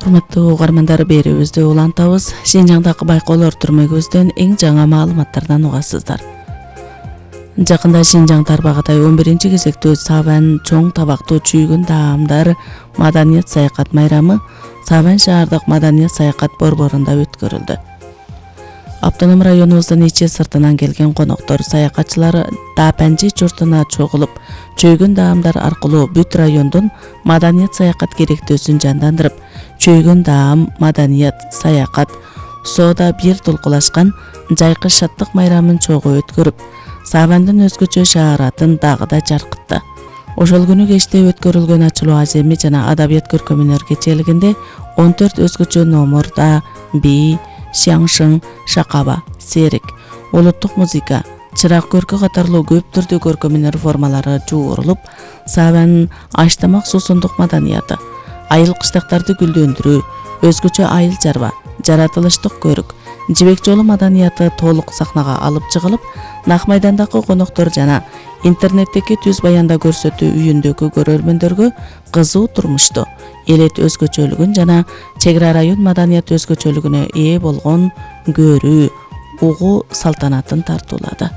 Урматтуу угармандар, берүүбүздү улантабыз. Шинжаңдагы байкоолор түрмөгүбүздөн эң жаңы маалыматтардан угасыздар. Жакында Шинжаң тарбагадай 11-кезектүү Сабан чоң табактуу чүйгүн даамдар маданият саякат майрамы Сабан шаардык маданият саякат борборунда өткөрүлдү. Автоном районубуздун ичи сыртынан келген коноктор, саякатчылар Дапанжи журтуна чогулуп, чүйгүн даамдар аркылуу бүт райондун маданият саякат керектөөсүн жандандырып, чүйгүн даам, маданият, саякат, соода бир толкулашкан жайкы шаттык майрамын чогуу өткөрүп, Сабандын өзгөчө шааратын дагы да жаркытты. Ошол күнү кечте өткөрүлгөн ачылуу аземи жана адабият көркөмүнөр кечелигинде 14 өзгөчө номурда би, Шаңшың, шакаба, серик, улуттук музыка, чырак көркү катарлуу көп түрдүү көркөмүнөр формалары жуурулуп, Сабан аштамак суусундук маданияты, айыл кыштактарды гүлдөндүрүү, өзгөчө айыл чарба, жаратылыштык көрүк, жибек жолу маданияты толук сахнага алып чыгылып, Нак майдандагы коноктор жана интернеттеги түз баянда көрсөтүү үйүндөгү көрөрмөндөргө кызуу турмушту, элет өзгөчөлүгүн жана чек ара район маданият өзгөчөлүгүнө ээ болгон көрүү, угуу салтанатын тартуулады.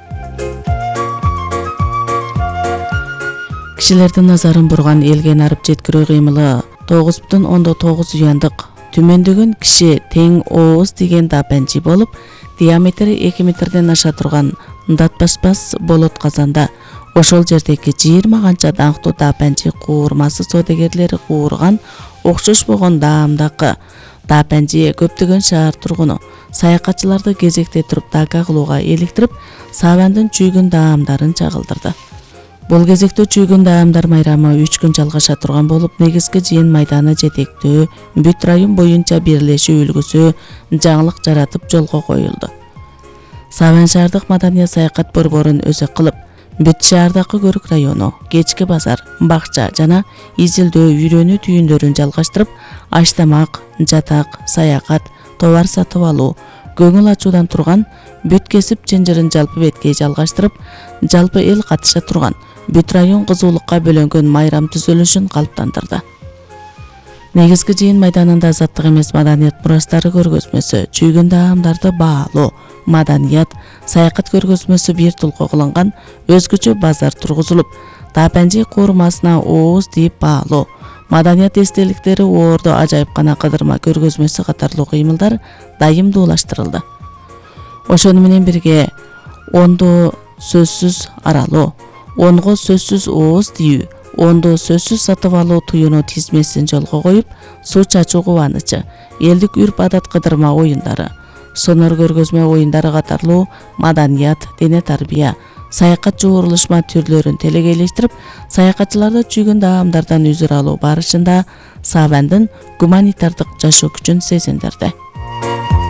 Кишилердин назарын бурган элге нарып жеткирүү кыймылы 9,9 уяндык түмөндөгөн киши тең ооз деген Дапанжи болуп, диаметри 2 метрден аша турган датпашпас болот казанда ошол жердеги 20 канча даңктуу Дапанжи куурмасы соодагерлери куурган окшош болгон даамдакы Дапанжи көптөгөн шаар тургуну, саякатчыларды кезекте туруп дака кылууга эликтирип, Сабандын чүйгүн даамдарын чагылдырды. Бул кезекте чүйгүн даамдар майрамы 3 күн жалгаша турган болуп, негизги жыйын майданы жетектөө бүт район боюнча бирлешүү үлгүсү жаңылык жаратып жолго коюлду. Сабан шаардык маданият саякат борборун өзү кылып, бүт шаардагы көрүк району, кечки базар, бакча жана изилдөө үйрөнүү түйүндөрүн жалгаштырып, аштамак, жатак, саякат, товар сатып алуу, көңүл ачуудан турган бүт кесип чынжырын жалпы бетке жалгаштырып, жалпы эл катыша турган бүт район кызуулукка бөлөнгөн майрам түзүлүшүн калыптандырды. Негизги жыйын майданында азаттык эмес маданият мурастары көргөзмөсү, чүйгүн даамдарды баалоо, маданият, саякат көргөзмөсү бир толко кылынган өзгөчө базар тургузулуп, Дапанжи куурмасына ооз тийип баалоо, маданият эстеликтери оордо ажайыпкана кыдырма көргөзмөсү катарлуу кыймылдар дайымдуулаштырылды. Ошону менен бирге ондо сөзсүз аралоо, онго сөзсүз ооз тийүү, ондо сөзсүз сатып алуу туюну тизмесин жолго коюп, суу чачуу кубанычы, элдик үрп адат кыдырма оюндары, сонор көргөзмө оюндары катарлуу маданият, дене тарбия, саякат жуурулушма түрлөрүн телекейлештирип, саякатчыларды чүйгүн даамдардан үзүр алуу барышында Сабандын гуманитардык жашоо күчүн сезиндирди.